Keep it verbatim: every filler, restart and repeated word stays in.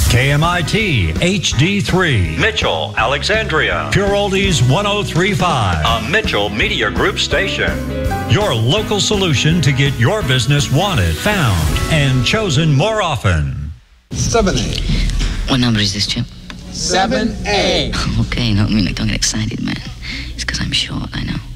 K M I T H D three. Mitchell, Alexandria. Pure Oldies one oh three point five. A Mitchell Media Group station. Your local solution to get your business wanted, found, and chosen more often. seven A. What number is this, Chip? seven A. Okay, no, I mean, like, don't get excited, man. It's because I'm short, I know.